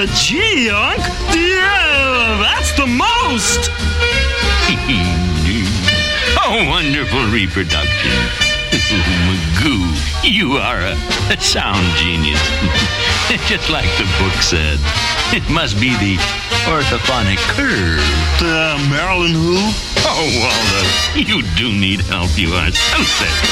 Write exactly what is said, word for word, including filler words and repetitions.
Uh, gee, Unc. Yeah, that's the most. Oh, wonderful reproduction. Magoo, you are a, a sound genius. Just like the book said. It must be the orthophonic curve. Uh, Marilyn who? Oh, Waldo, you do need help. You are so sick.